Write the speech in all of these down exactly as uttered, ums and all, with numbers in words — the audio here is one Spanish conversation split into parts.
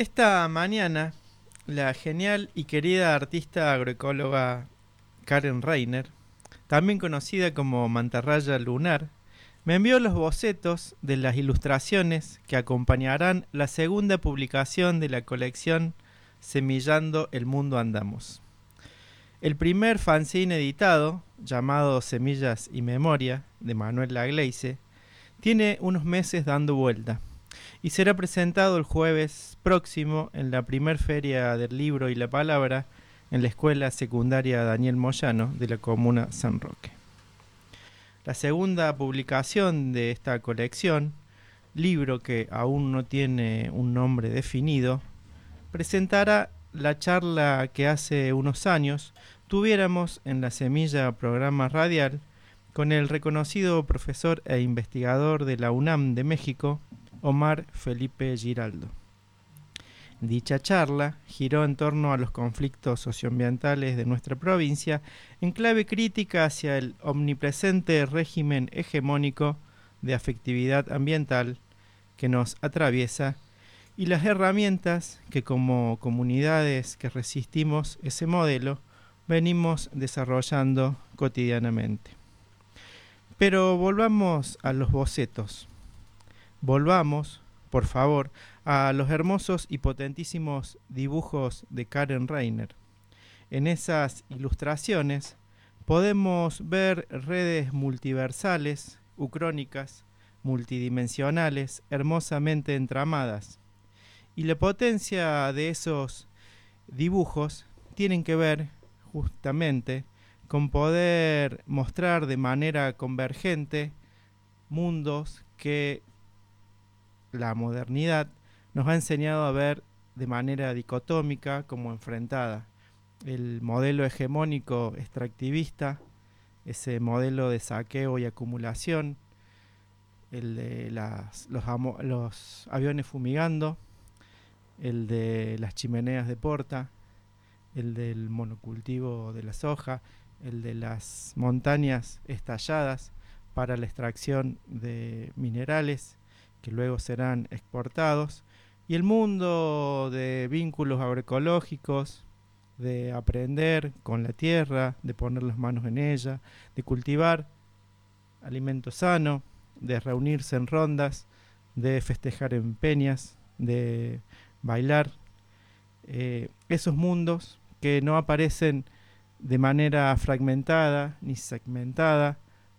Esta mañana, la genial y querida artista agroecóloga Karen Reiner, también conocida como Mantarraya Lunar, me envió los bocetos de las ilustraciones que acompañarán la segunda publicación de la colección Semillando el Mundo Andamos. El primer fanzine editado, llamado Semillas y Memoria, de Manuel Lagleize, tiene unos meses dando vuelta y será presentado el jueves próximo en la primer feria del libro y la palabra en la escuela secundaria Daniel Moyano de la comuna San Roque. La segunda publicación de esta colección, libro que aún no tiene un nombre definido, presentará la charla que hace unos años tuviéramos en La Semilla programa radial con el reconocido profesor e investigador de la UNAM de México, Omar Felipe Giraldo. Dicha charla giró en torno a los conflictos socioambientales de nuestra provincia en clave crítica hacia el omnipresente régimen hegemónico de afectividad ambiental que nos atraviesa y las herramientas que como comunidades que resistimos ese modelo venimos desarrollando cotidianamente. Pero volvamos a los bocetos. Volvamos, por favor, a los hermosos y potentísimos dibujos de Karen Reiner. En esas ilustraciones podemos ver redes multiversales, ucrónicas, multidimensionales, hermosamente entramadas. Y la potencia de esos dibujos tienen que ver justamente con poder mostrar de manera convergente mundos que la modernidad nos ha enseñado a ver de manera dicotómica como enfrentada. El modelo hegemónico extractivista, ese modelo de saqueo y acumulación, el de las, los, los aviones fumigando, el de las chimeneas de Porta, el del monocultivo de la soja, el de las montañas estalladas para la extracción de minerales que luego serán exportados, y el mundo de vínculos agroecológicos, de aprender con la tierra, de poner las manos en ella, de cultivar alimento sano, de reunirse en rondas, de festejar en peñas, de bailar, eh, esos mundos que no aparecen de manera fragmentada ni segmentada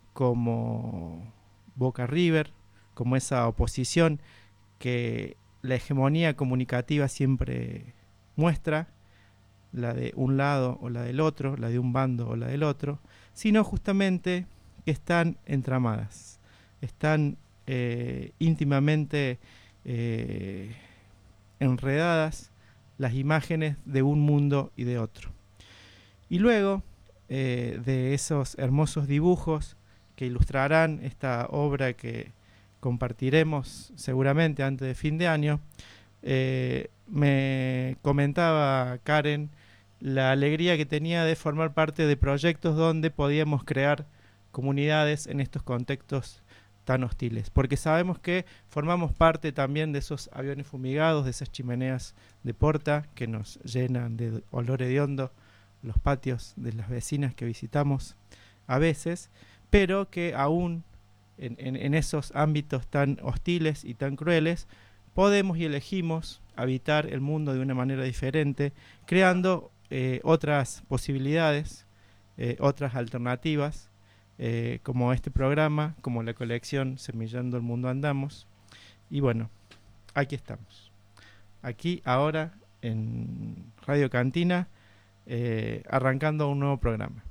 como Boca River, como esa oposición que la hegemonía comunicativa siempre muestra, la de un lado o la del otro, la de un bando o la del otro, sino justamente que están entramadas, están eh, íntimamente eh, enredadas las imágenes de un mundo y de otro. Y luego eh, de esos hermosos dibujos que ilustrarán esta obra que compartiremos seguramente antes de fin de año, eh, me comentaba Karen la alegría que tenía de formar parte de proyectos donde podíamos crear comunidades en estos contextos tan hostiles, porque sabemos que formamos parte también de esos aviones fumigados, de esas chimeneas de Porta que nos llenan de olor hediondo los patios de las vecinas que visitamos a veces, pero que aún en, en, en esos ámbitos tan hostiles y tan crueles podemos y elegimos habitar el mundo de una manera diferente, creando eh, otras posibilidades, eh, otras alternativas, eh, como este programa, como la colección Semillando el Mundo Andamos. Y bueno, aquí estamos. Aquí, ahora, en Radio Cantina, eh, arrancando un nuevo programa.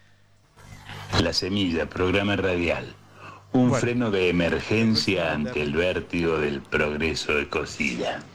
La Semilla, programa radial. Un Bueno, freno de emergencia ante el vértigo del progreso ecocida.